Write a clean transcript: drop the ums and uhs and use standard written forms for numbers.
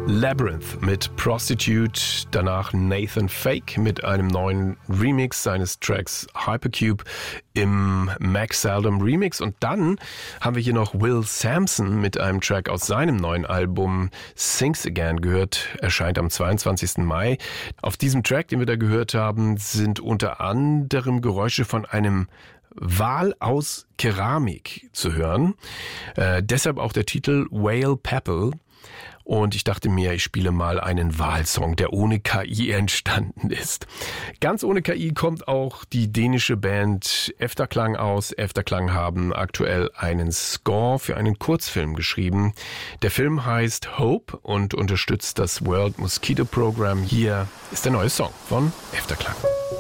Labyrinth mit Prostitute, danach Nathan Fake mit einem neuen Remix seines Tracks Hypercube im Max Seldom Remix und dann haben wir hier noch Will Sampson mit einem Track aus seinem neuen Album Sings Again gehört, erscheint am 22. Mai. Auf diesem Track, den wir da gehört haben, sind unter anderem Geräusche von einem Wal aus Keramik zu hören. Deshalb auch der Titel Whale Pebble. Und ich dachte mir, ich spiele mal einen Walsong, der ohne KI entstanden ist. Ganz ohne KI kommt auch die dänische Band Efterklang aus. Efterklang haben aktuell einen Score für einen Kurzfilm geschrieben. Der Film heißt Hope und unterstützt das World Mosquito Program. Hier ist der neue Song von Efterklang.